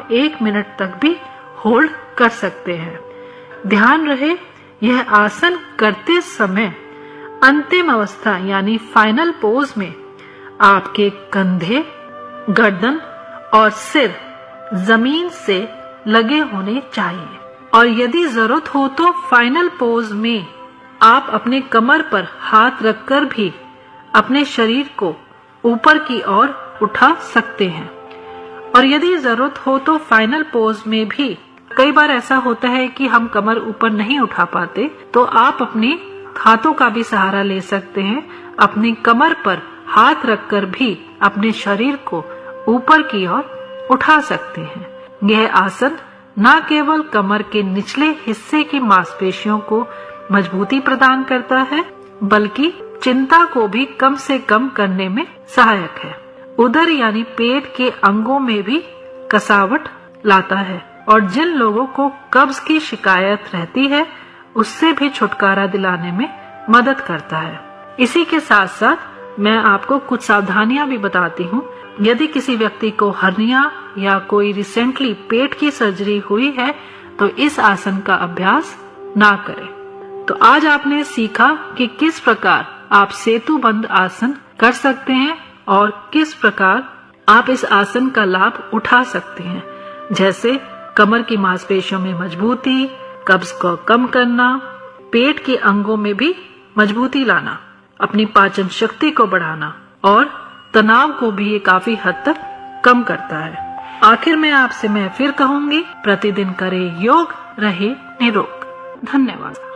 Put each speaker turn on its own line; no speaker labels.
आप 1 मिनट तक भी होल्ड कर सकते हैं। ध्यान रहे, यह आसन करते समय अंतिम अवस्था यानी फाइनल पोज में आपके कंधे, गर्दन और सिर जमीन से लगे होने चाहिए और यदि जरूरत हो तो फाइनल पोज में आप अपने कमर पर हाथ रखकर भी अपने शरीर को ऊपर की ओर उठा सकते हैं। और यदि जरूरत हो तो फाइनल पोज में भी कई बार ऐसा होता है कि हम कमर ऊपर नहीं उठा पाते, तो आप अपने हाथों का भी सहारा ले सकते हैं। अपनी कमर पर हाथ रखकर भी अपने शरीर को ऊपर की ओर उठा सकते हैं। यह आसन न केवल कमर के निचले हिस्से की मांसपेशियों को मजबूती प्रदान करता है, बल्कि चिंता को भी कम से कम करने में सहायक है। उदर यानी पेट के अंगों में भी कसावट लाता है और जिन लोगों को कब्ज की शिकायत रहती है उससे भी छुटकारा दिलाने में मदद करता है। इसी के साथ साथ मैं आपको कुछ सावधानियां भी बताती हूँ। यदि किसी व्यक्ति को हर्निया या कोई रिसेंटली पेट की सर्जरी हुई है तो इस आसन का अभ्यास ना करें। तो आज आपने सीखा कि किस प्रकार आप सेतुबंध आसन कर सकते हैं और किस प्रकार आप इस आसन का लाभ उठा सकते हैं, जैसे कमर की मांसपेशियों में मजबूती, कब्ज को कम करना, पेट के अंगों में भी मजबूती लाना, अपनी पाचन शक्ति को बढ़ाना और तनाव को भी ये काफी हद तक कम करता है। आखिर में आपसे मैं फिर कहूंगी, प्रतिदिन करें योग, रहे निरोग। धन्यवाद।